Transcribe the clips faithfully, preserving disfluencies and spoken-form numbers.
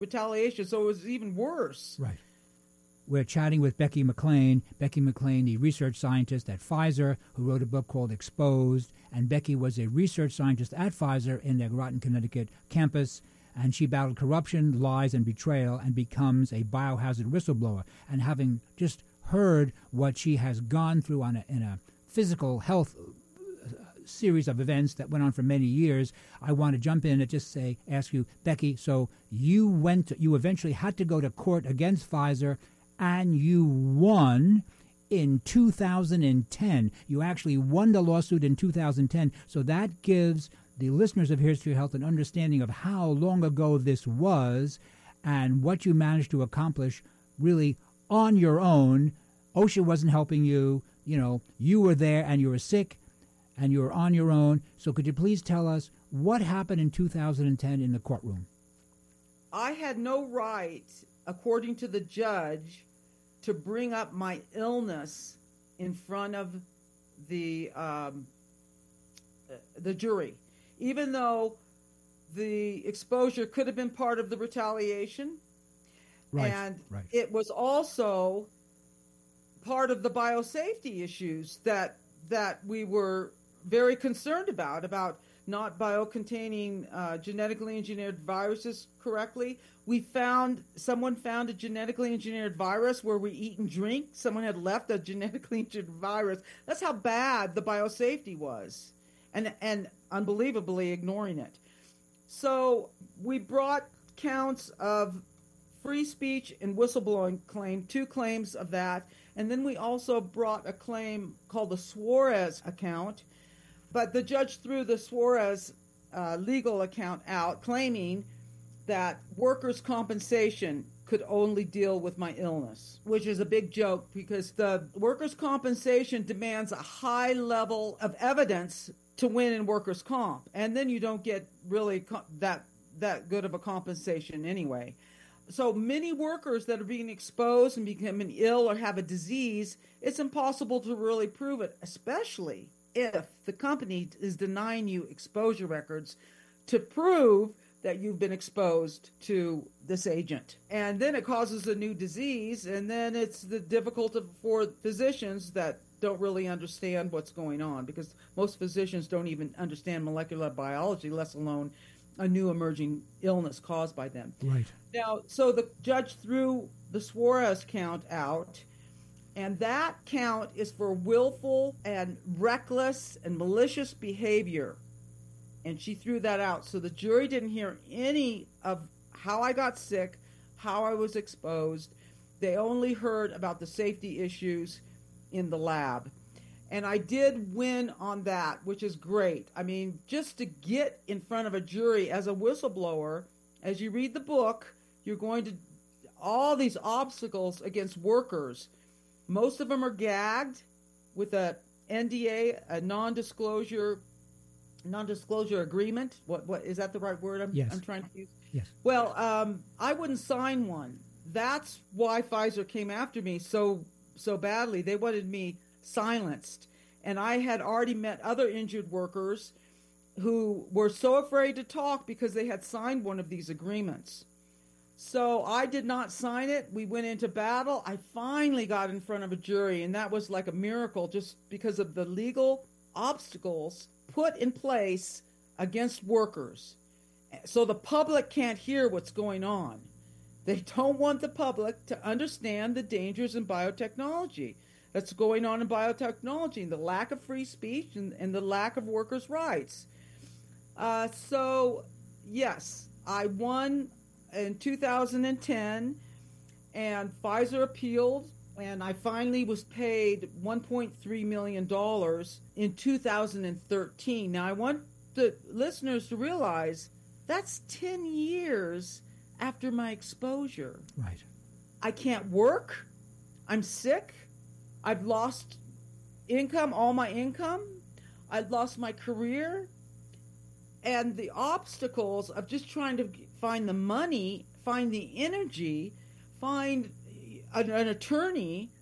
retaliation, so it was even worse. Right. We're chatting with Becky McLean. Becky McLean, the research scientist at Pfizer, who wrote a book called Exposed. And Becky was a research scientist at Pfizer in their Groton, Connecticut campus. And she battled corruption, lies, and betrayal and becomes a biohazard whistleblower. And having just heard what she has gone through on a, in a physical health series of events that went on for many years, I want to jump in and just say, ask you, Becky, so you went, to, you eventually had to go to court against Pfizer, and you won in two thousand ten. You actually won the lawsuit in two thousand ten. So that gives the listeners of Here's to Your Health an understanding of how long ago this was and what you managed to accomplish really on your own. OSHA wasn't helping you. You know, you were there and you were sick and you were on your own. So could you please tell us what happened in two thousand ten in the courtroom? I had no right, according to the judge, to bring up my illness in front of the um, the jury, even though the exposure could have been part of the retaliation, right, and right. it was also part of the biosafety issues that that we were very concerned about, about not biocontaining uh, genetically engineered viruses correctly. We found, someone found a genetically engineered virus where we eat and drink. Someone had left a genetically engineered virus. That's how bad the biosafety was, and and unbelievably ignoring it. So we brought counts of free speech and whistleblowing claim, two claims of that, and then we also brought a claim called the Suarez account, but the judge threw the Suarez uh, legal account out, claiming that workers' compensation could only deal with my illness, which is a big joke because the workers' compensation demands a high level of evidence to win in workers' comp, and then you don't get really co- that that good of a compensation anyway. So many workers that are being exposed and becoming ill or have a disease, it's impossible to really prove it, especially if the company is denying you exposure records to prove that you've been exposed to this agent. And then it causes a new disease, and then it's the difficult for physicians that don't really understand what's going on, because most physicians don't even understand molecular biology, let alone a new emerging illness caused by them. Right. Now, so the judge threw the Suarez count out, and that count is for willful and reckless and malicious behavior. And she threw that out. So the jury didn't hear any of how I got sick, how I was exposed. They only heard about the safety issues in the lab. And I did win on that, which is great. I mean, just to get in front of a jury as a whistleblower, as you read the book, you're going to, all these obstacles against workers. Most of them are gagged with a N D A, a non-disclosure non-disclosure agreement. What what is that the right word I'm, yes. I'm trying to use? Yes. Well, um, I wouldn't sign one. That's why Pfizer came after me so so badly. They wanted me silenced. And I had already met other injured workers who were so afraid to talk because they had signed one of these agreements. So I did not sign it. We went into battle. I finally got in front of a jury, and that was like a miracle just because of the legal obstacles put in place against workers. So the public can't hear what's going on. They don't want the public to understand the dangers in biotechnology that's going on in biotechnology, and the lack of free speech and, and the lack of workers' rights. Uh, so, yes, I won in two thousand ten, and Pfizer appealed, and I finally was paid one point three million dollars in two thousand thirteen. Now, I want the listeners to realize that's ten years after my exposure. Right. I can't work. I'm sick. I've lost income, all my income. I've lost my career. And the obstacles of just trying to find the money, find the energy, find an, an attorney.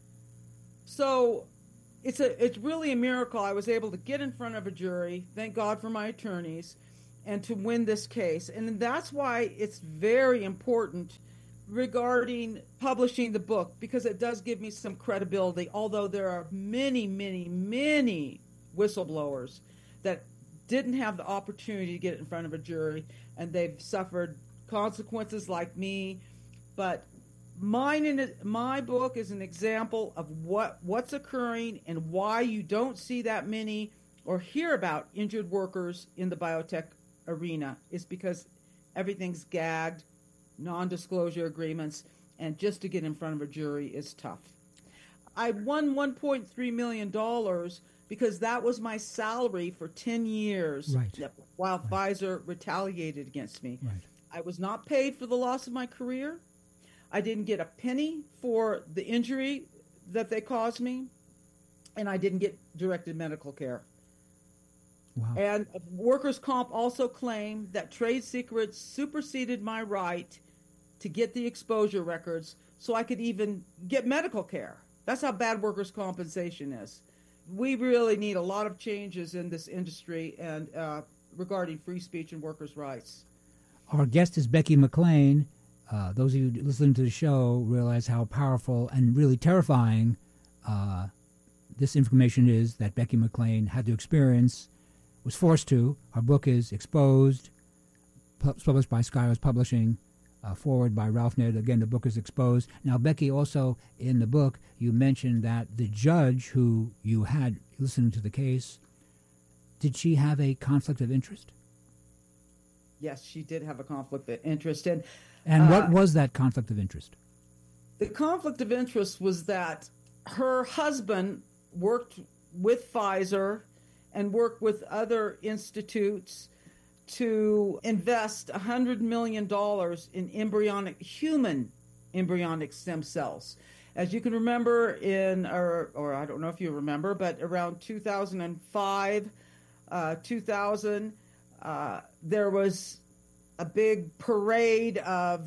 So it's a it's really a miracle I was able to get in front of a jury. Thank God for my attorneys. and to win this case. And that's why it's very important regarding publishing the book, because it does give me some credibility, although there are many, many, many whistleblowers that didn't have the opportunity to get it in front of a jury, and they've suffered consequences like me. But mine in it, my book is an example of what what's occurring and why you don't see that many or hear about injured workers in the biotech arena, is because everything's gagged, non-disclosure agreements, and just to get in front of a jury is tough. I won one point three million dollars because that was my salary for ten years, right. while right. Pfizer retaliated against me. Right. I was not paid for the loss of my career. I didn't get a penny for the injury that they caused me, and I didn't get directed medical care. Wow. And workers' comp also claimed that trade secrets superseded my right to get the exposure records so I could even get medical care. That's how bad workers' compensation is. We really need a lot of changes in this industry and uh, regarding free speech and workers' rights. Our guest is Becky McLean. Uh, those of you listening to the show realize how powerful and really terrifying uh, this information is that Becky McLean had to experience, was forced to. Her book is Exposed, pu- published by Skyros Publishing, uh, forward by Ralph Nader. Again, the book is Exposed. Now, Becky, also in the book, you mentioned that the judge who you had listening to the case, did she have a conflict of interest? Yes, she did have a conflict of interest. And, and uh, what was that conflict of interest? The conflict of interest was that her husband worked with Pfizer and worked with other institutes to invest one hundred million dollars in embryonic, human embryonic stem cells. As you can remember in, or, or I don't know if you remember, but around two thousand five, uh, two thousand, uh, there was a big parade of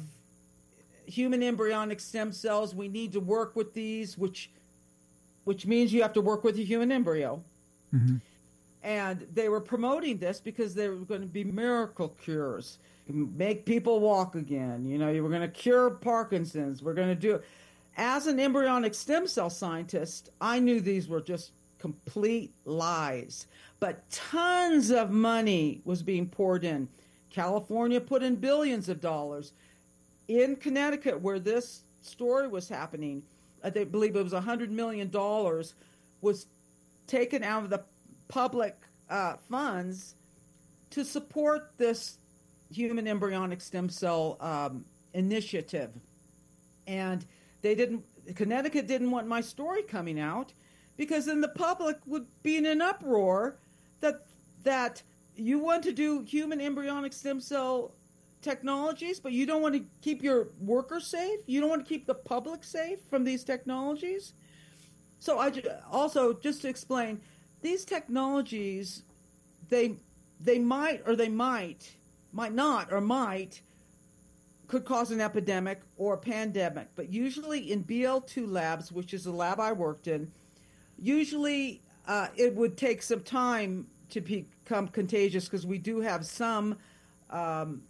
human embryonic stem cells. We need to work with these, which which means you have to work with a human embryo. Mm-hmm. And they were promoting this because they were going to be miracle cures, make people walk again. You know, you were going to cure Parkinson's. We're going to do it. As an embryonic stem cell scientist, I knew these were just complete lies. But tons of money was being poured in. California put in billions of dollars. In Connecticut, where this story was happening, I think, believe it was one hundred million dollars was taken out of the public uh, funds to support this human embryonic stem cell um, initiative. And they didn't, Connecticut didn't want my story coming out because then the public would be in an uproar that that you want to do human embryonic stem cell technologies, but you don't want to keep your workers safe. You don't want to keep the public safe from these technologies. So I ju- also, just to explain, these technologies, they they might or they might, might not or might, could cause an epidemic or a pandemic. But usually in B L two labs, which is the lab I worked in, usually uh, it would take some time to become contagious because we do have some um,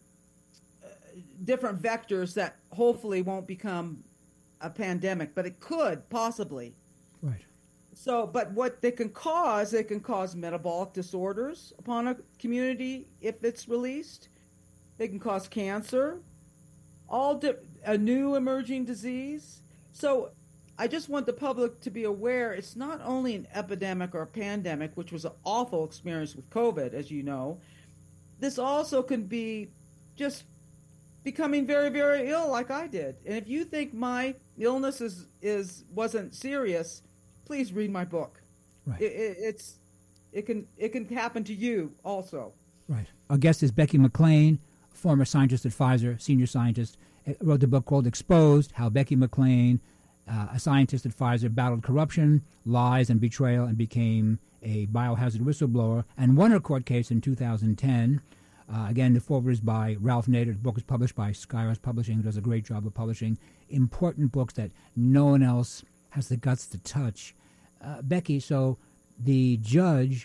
different vectors that hopefully won't become a pandemic, but it could possibly. Right. So, but what they can cause, they can cause metabolic disorders upon a community if it's released. They can cause cancer, all di- a new emerging disease. So I just want the public to be aware it's not only an epidemic or a pandemic, which was an awful experience with COVID, as you know. This also can be just becoming very, very ill like I did. And if you think my illness is, is wasn't serious, please read my book. Right. It, it, it's it can it can happen to you also. Right. Our guest is Becky McLean, former scientist at Pfizer, senior scientist. Wrote the book called Exposed: How Becky McLean, uh, a scientist at Pfizer, battled corruption, lies, and betrayal, and became a biohazard whistleblower, and won her court case in two thousand ten. Uh, again, the foreword is by Ralph Nader. The book is published by Skyros Publishing, who does a great job of publishing important books that no one else has the guts to touch. Uh, Becky, so the judge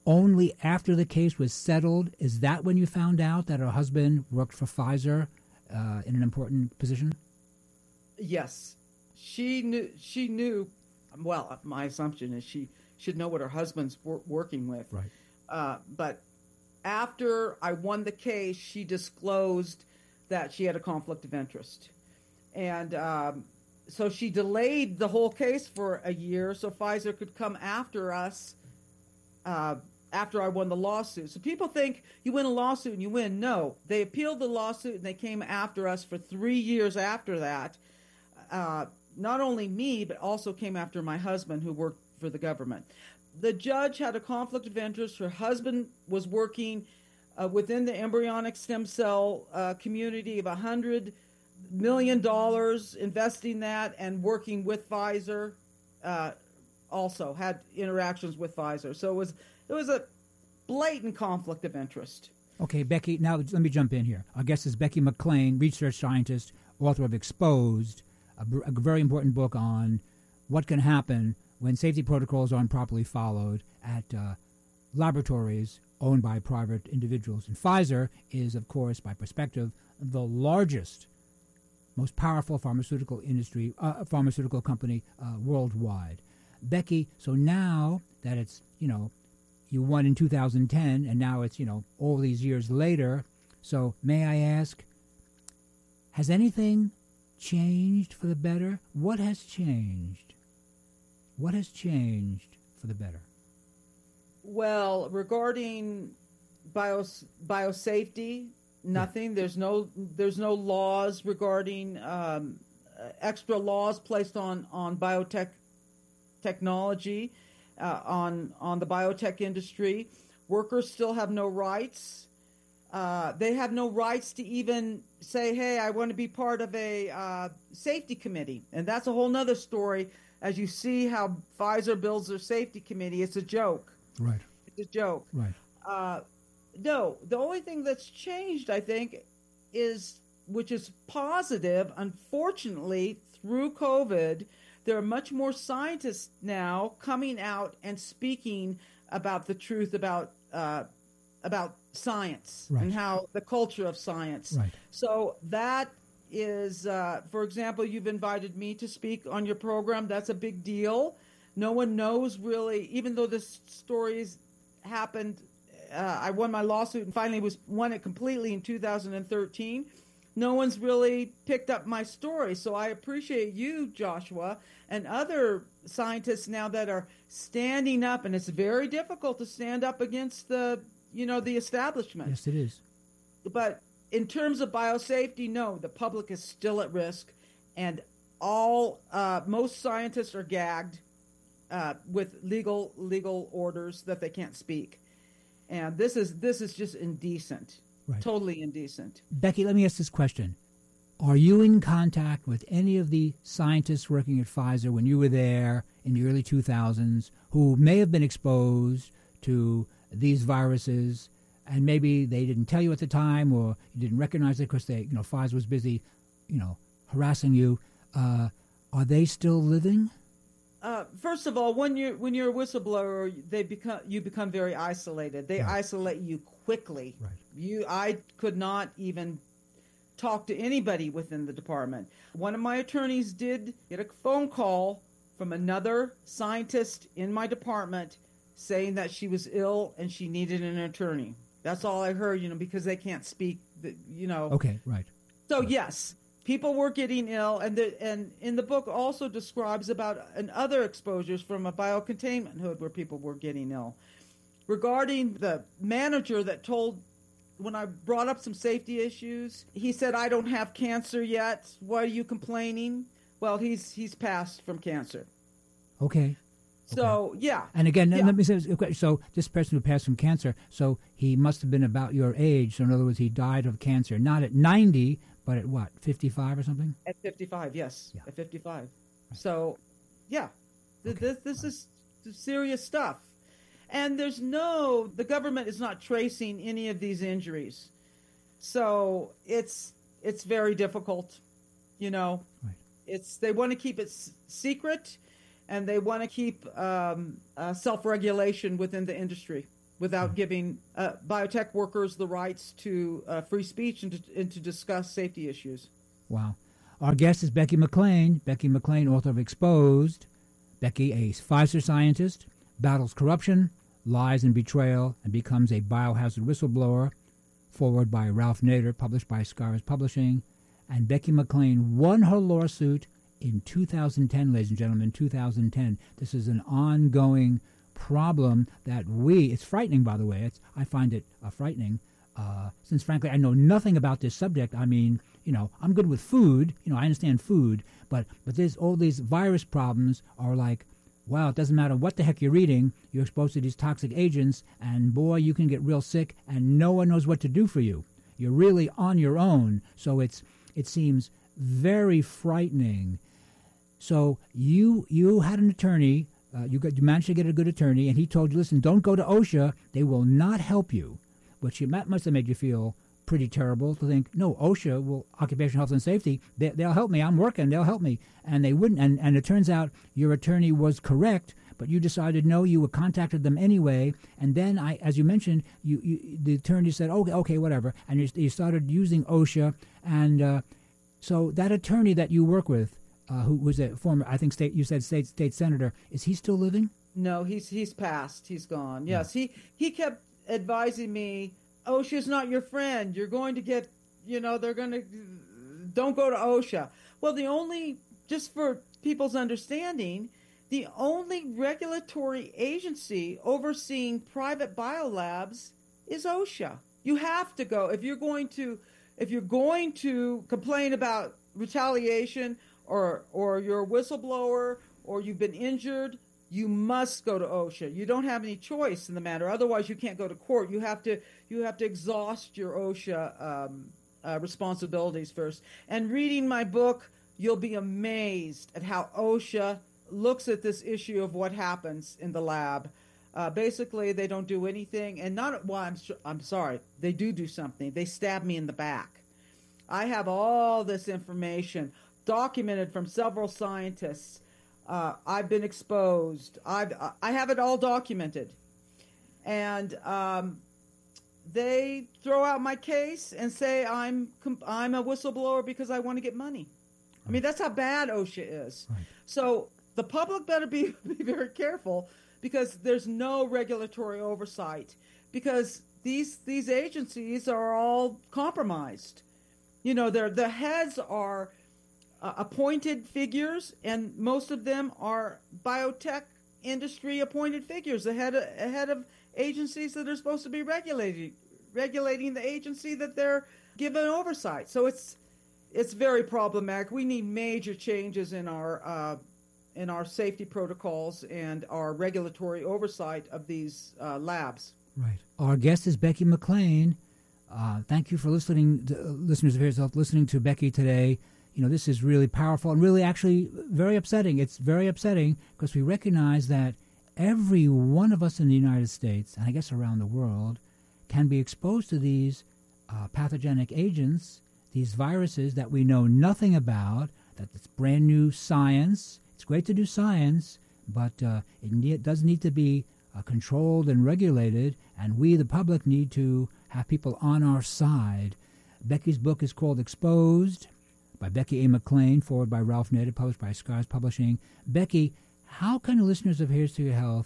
only after the case was settled, is that when you found out that her husband worked for Pfizer uh, in an important position? Yes, she knew. She knew. Well, my assumption is she should know what her husband's wor- working with. Right. Uh, but after I won the case, she disclosed that she had a conflict of interest, and um, so she delayed the whole case for a year so Pfizer could come after us. Uh, after I won the lawsuit. So people think you win a lawsuit and you win. No, they appealed the lawsuit and they came after us for three years after that. Uh, not only me, but also came after my husband who worked for the government. The judge had a conflict of interest. Her husband was working uh, within the embryonic stem cell uh, community of one hundred million dollars, investing that and working with Pfizer, uh, also had interactions with Pfizer. So it was It was a blatant conflict of interest. Okay, Becky, now let me jump in here. Our guest is Becky McLean, research scientist, author of Exposed, a, a very important book on what can happen when safety protocols aren't properly followed at uh, laboratories owned by private individuals. And Pfizer is, of course, by perspective, the largest, most powerful pharmaceutical industry, uh, pharmaceutical company uh, worldwide. Becky, so now that it's, you know, you won in two thousand ten, and now it's, you know, all these years later. So may I ask, has anything changed for the better? What has changed? What has changed for the better? Well, regarding bios, biosafety, nothing. Yeah. There's no there's no laws regarding um, extra laws placed on, on biotech technology. Uh, on on the biotech industry. Workers still have no rights. Uh, they have no rights to even say, hey, I want to be part of a uh, safety committee. And that's a whole nother story. As you see how Pfizer builds their safety committee, it's a joke. Right. It's a joke. Right. Uh, no, the only thing that's changed, I think, is, which is positive, unfortunately, through COVID, there are much more scientists now coming out and speaking about the truth about uh, about science right. and how the culture of science. Right. So that is, uh, for example, you've invited me to speak on your program. That's a big deal. No one knows really, even though this story's happened, uh, I won my lawsuit and finally was won it completely in two thousand thirteen. No one's really picked up my story. So I appreciate you, Joshua, and other scientists now that are standing up, and it's very difficult to stand up against the, you know, the establishment. Yes, it is. But in terms of biosafety, no, the public is still at risk, and all uh, most scientists are gagged uh, with legal legal orders that they can't speak, and this is this is just indecent. Right. Totally indecent. Becky, let me ask this question. Are you in contact with any of the scientists working at Pfizer when you were there in the early two thousands who may have been exposed to these viruses, and maybe they didn't tell you at the time, or you didn't recognize it because they, you know, Pfizer was busy, you know, harassing you? Uh, are they still living? Uh, first of all, when you're when you're a whistleblower, they become you become very isolated. They right. isolate you quickly. Right. You, I could not even talk to anybody within the department. One of my attorneys did get a phone call from another scientist in my department saying that she was ill and she needed an attorney. That's all I heard, you know, because they can't speak, you know. Okay, right. So right. yes. People were getting ill, and the, and in the book also describes about and other exposures from a biocontainment hood where people were getting ill. Regarding the manager that told, when I brought up some safety issues, he said, I don't have cancer yet. Why are you complaining? Well, he's he's passed from cancer. Okay. So, okay. yeah. And again, yeah. let me say, so this person who passed from cancer, so he must have been about your age. So in other words, he died of cancer, not at ninety, but at what, fifty-five or something? At fifty-five, yes. Yeah. At fifty-five. Right. So, yeah, okay. this, this right. is serious stuff. And there's no, the government is not tracing any of these injuries. So it's it's very difficult, you know. Right. It's they want to keep it s- secret, and they want to keep um, uh, self-regulation within the industry, without giving uh, biotech workers the rights to uh, free speech and to, and to discuss safety issues. Wow. Our guest is Becky McLean. Becky McLean, author of Exposed. Becky, a Pfizer scientist, battles corruption, lies, and betrayal, and becomes a biohazard whistleblower. Forward by Ralph Nader, published by Scars Publishing. And Becky McLean won her lawsuit in two thousand ten, ladies and gentlemen, two thousand ten. This is an ongoing problem that we, it's frightening, by the way. It's, I find it uh, frightening, uh, since, frankly, I know nothing about this subject. I mean, you know, I'm good with food. You know, I understand food. But, but there's all these virus problems are like, wow, it doesn't matter what the heck you're eating. You're exposed to these toxic agents, and, boy, you can get real sick, and no one knows what to do for you. You're really on your own. So it's it seems very frightening. So you you had an attorney. Uh, you got you managed to get a good attorney, and he told you, listen, don't go to OSHA. They will not help you. Which that must have made you feel pretty terrible to think, no, OSHA, will Occupational Health and Safety, they, they'll help me. I'm working. They'll help me. And they wouldn't. And, and it turns out your attorney was correct, but you decided no, you contacted them anyway. And then, I, as you mentioned, you, you the attorney said, okay, okay, whatever. And you, you started using OSHA. And uh, so that attorney that you work with, Uh, who was a former, I think, state. You said state state senator. Is he still living? No, he's he's passed. He's gone. Yes, he he kept advising me, OSHA's not your friend. You're going to get, you know, they're going to, don't go to OSHA. Well, the only, just for people's understanding, the only regulatory agency overseeing private biolabs is OSHA. You have to go if you're going to, if you're going to complain about retaliation, or or you're a whistleblower, or you've been injured, you must go to OSHA. You don't have any choice in the matter. Otherwise, you can't go to court. You have to you have to exhaust your OSHA um, uh, responsibilities first. And reading my book, you'll be amazed at how OSHA looks at this issue of what happens in the lab. Uh, basically, they don't do anything, and not. Well, I'm I'm sorry. They do do something. They stab me in the back. I have all this information documented from several scientists. Uh, I've been exposed. I've I have it all documented, and um, they throw out my case and say I'm I'm a whistleblower because I want to get money. I mean, that's how bad OSHA is. Right. So the public better be, be very careful, because there's no regulatory oversight, because these these agencies are all compromised. You know, they're, the heads are uh, appointed figures, and most of them are biotech industry appointed figures, ahead of, ahead of agencies that are supposed to be regulating regulating the agency that they're given oversight. So it's it's very problematic. We need major changes in our uh, in our safety protocols and our regulatory oversight of these uh, labs. Right. Our guest is Becky McLean. Uh, thank you for listening, to, uh, listeners of Here's Health, listening to Becky today. You know, this is really powerful and really actually very upsetting. It's very upsetting because we recognize that every one of us in the United States, and I guess around the world, can be exposed to these uh, pathogenic agents, these viruses that we know nothing about, that it's brand new science. It's great to do science, but uh, it, ne- it does need to be uh, controlled and regulated, and we, the public, need to have people on our side. Becky's book is called Exposed, by Becky A. McLean, forward by Ralph Nader, published by Scars Publishing. Becky, how can listeners of Here's to Your Health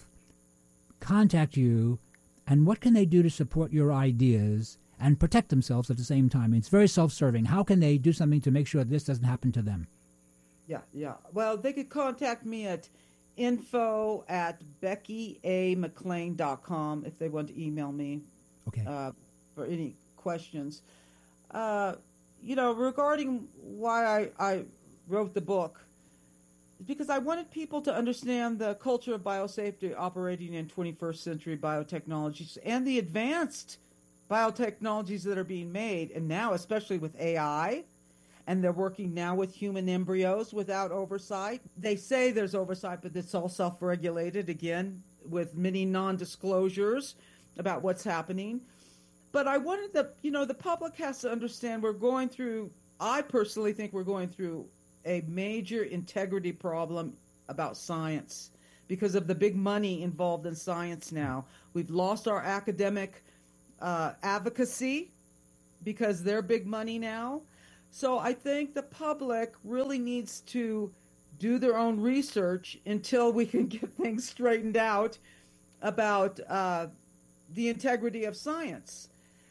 contact you, and what can they do to support your ideas and protect themselves at the same time? It's very self-serving. How can they do something to make sure this doesn't happen to them? Yeah, yeah. Well, they could contact me at info at becky a mclean dot com if they want to email me okay. uh, for any questions. Uh, you know, regarding why I, I wrote the book, because I wanted people to understand the culture of biosafety operating in twenty-first century biotechnologies and the advanced biotechnologies that are being made, and now especially with A I, and they're working now with human embryos without oversight. They say there's oversight, but it's all self-regulated, again, with many non-disclosures about what's happening. But I wanted the, you know, the public has to understand we're going through, I personally think we're going through a major integrity problem about science, because of the big money involved in science now. We've lost our academic uh, advocacy because they're big money now. So I think the public really needs to do their own research until we can get things straightened out about uh, the integrity of science.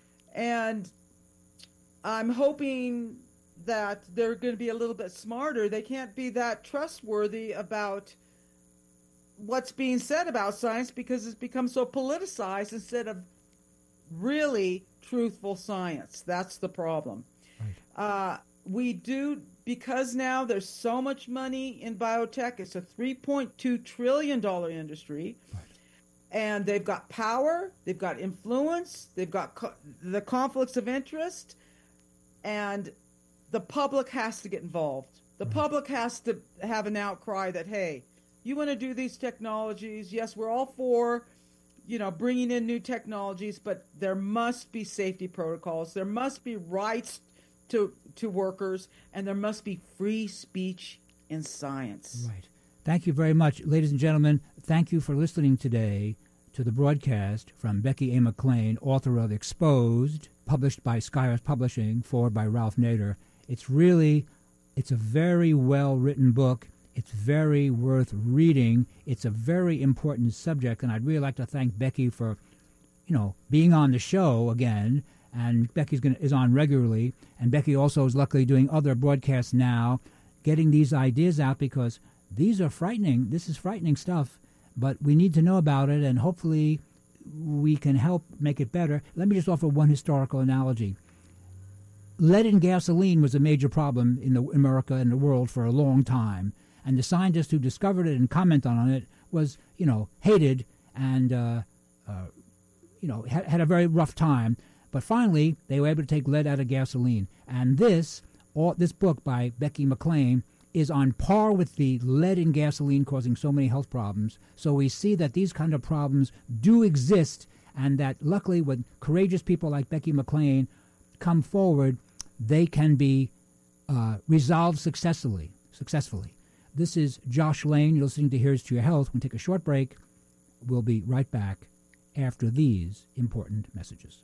And I'm hoping that they're going to be a little bit smarter. They can't be that trustworthy about what's being said about science because it's become so politicized instead of really truthful science. That's the problem. Right. Uh, we do, because now there's so much money in biotech, it's a three point two trillion dollars industry. Right. And they've got power, they've got influence, they've got co- the conflicts of interest, and the public has to get involved. The mm-hmm. public has to have an outcry that, hey, you want to do these technologies? Yes, we're all for, you know, bringing in new technologies, but there must be safety protocols. There must be rights to to workers, and there must be free speech in science. Right. Thank you very much. Ladies and gentlemen, thank you for listening today to the broadcast from Becky A. McLean, author of Exposed, published by Skyros Publishing, forward by Ralph Nader. It's really, it's a very well-written book. It's very worth reading. It's a very important subject, and I'd really like to thank Becky for, you know, being on the show again. And Becky's gonna, is on regularly, and Becky also is luckily doing other broadcasts now, getting these ideas out because these are frightening. This is frightening stuff, but we need to know about it, and hopefully we can help make it better. Let me just offer one historical analogy. Lead in gasoline was a major problem in the, America and the world for a long time, and the scientist who discovered it and commented on it was, you know, hated and, uh, uh, you know, had, had a very rough time. But finally, they were able to take lead out of gasoline. And this, all, this book by Becky McLean is on par with the lead in gasoline causing so many health problems. So we see that these kind of problems do exist, and that luckily when courageous people like Becky McLean come forward, they can be uh, resolved successfully. Successfully. This is Josh Lane. You're listening to Here's to Your Health. We'll take a short break. We'll be right back after these important messages.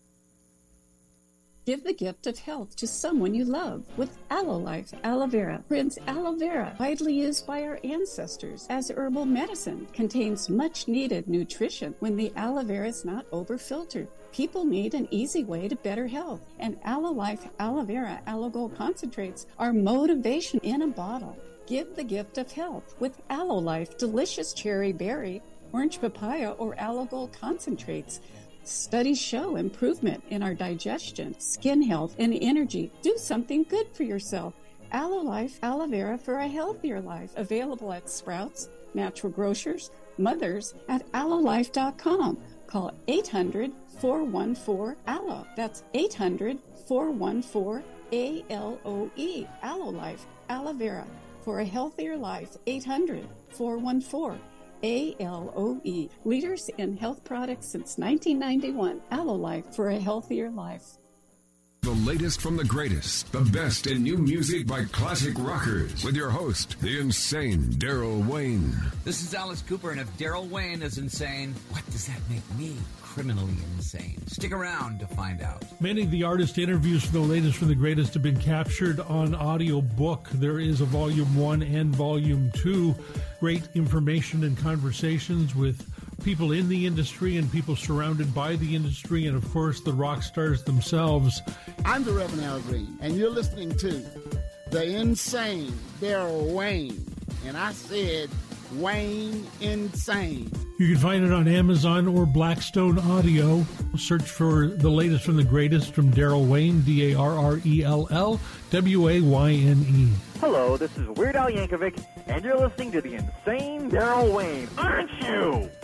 Give the gift of health to someone you love with AlloLife Aloe Vera. Prince Aloe Vera, widely used by our ancestors as herbal medicine, contains much-needed nutrition when the aloe vera is not over-filtered. People need an easy way to better health, and AlloLife Aloe Vera Aloe Gold Concentrates are motivation in a bottle. Give the gift of health with AlloLife Delicious Cherry Berry, Orange Papaya, or Aloe Gold Concentrates. Studies show improvement in our digestion, skin health, and energy. Do something good for yourself. AlloLife Aloe Vera for a healthier life. Available at Sprouts, Natural Grocers, Mothers, at aloe life dot com. Call eight hundred, four one four, A L O E. That's eight hundred, four one four, A L O E. AlloLife Aloe Vera for a healthier life. eight hundred, four one four, A L O E. Leaders in health products since nineteen ninety-one. AlloLife for a healthier life. The latest from the greatest, the best in new music by classic rockers, with your host, the insane Daryl Wayne. This is Alice Cooper, and if Daryl Wayne is insane, what does that make me? Criminally insane. Stick around to find out. Many of the artist interviews for the latest from the greatest have been captured on audio book. There is a volume one and volume two. Great information and conversations with people in the industry and people surrounded by the industry, and of course the rock stars themselves. I'm the Reverend Al Green, and you're listening to the insane Daryl Wayne. And I said Wayne Insane. You can find it on Amazon or Blackstone Audio. Search for the latest from the greatest from Daryl Wayne, D A R R E L L W A Y N E. Hello, this is Weird Al Yankovic, and you're listening to the insane Daryl Wayne, aren't you?